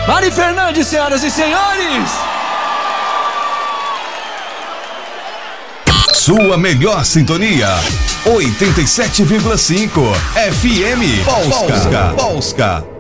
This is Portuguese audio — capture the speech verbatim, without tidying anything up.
Mari Fernandes, senhoras e senhores. Sua melhor sintonia, oitenta e sete vírgula cinco F M Polska. Polska.